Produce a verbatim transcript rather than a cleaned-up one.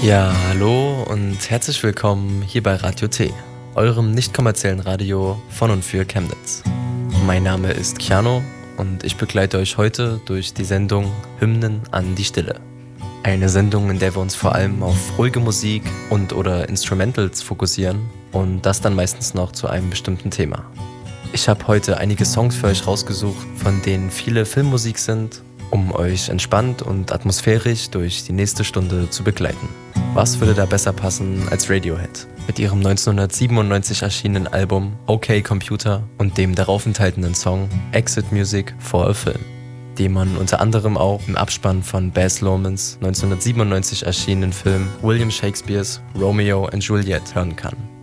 Ja, hallo und herzlich willkommen hier bei Radio T, eurem nicht kommerziellen Radio von und für Chemnitz. Mein Name ist Keanu und ich begleite euch heute durch die Sendung Hymnen an die Stille. Eine Sendung, in der wir uns vor allem auf ruhige Musik und oder Instrumentals fokussieren und das dann meistens noch zu einem bestimmten Thema. Ich habe heute einige Songs für euch rausgesucht, von denen viele Filmmusik sind, um euch entspannt und atmosphärisch durch die nächste Stunde zu begleiten. Was würde da besser passen als Radiohead mit ihrem neunzehnhundertsiebenundneunzig erschienenen Album Okay Computer und dem darauf enthaltenen Song Exit Music for a Film, den man unter anderem auch im Abspann von Baz Luhrmanns neunzehnhundertsiebenundneunzig erschienenen Film William Shakespeares Romeo and Juliet hören kann.